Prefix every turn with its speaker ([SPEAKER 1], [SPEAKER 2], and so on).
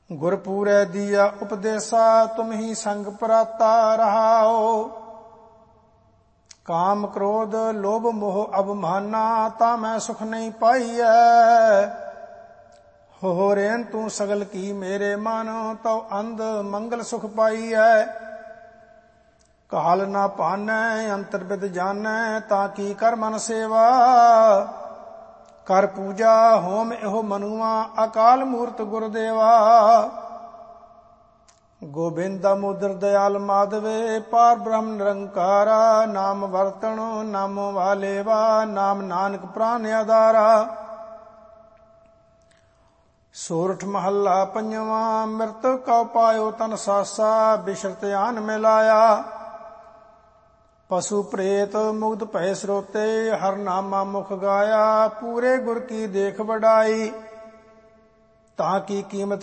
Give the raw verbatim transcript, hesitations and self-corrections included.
[SPEAKER 1] गुरपूरै दिया उपदेशा तुम ही संग पराता रहाओ। काम क्रोध लोभ मोह अभिमाना ता मैं सुख नहीं पाईऐ। हो रेन तू सगल की मेरे मन तो अंध मंगल सुख पाईऐ। काल ना पानै अंतर विद जानै ताकि कर मन सेवा। कर पूजा होम एहो मनुआ अकाल मूर्त गुरुदेवा। गोबिंद दामोदर दयाल माधवे पार ब्रह्म निरंकारा। नाम वर्तन नाम वालेवा नाम नानक प्राण आधारा। सोरठ महला पंजवा मृत कौ पायो तन सासा बिशरत आन मिलाया। पशु प्रेत मुग्ध भय स्रोते हर नामा मुख गाया। पूरे गुर की देख बढ़ाई ताकि कीमत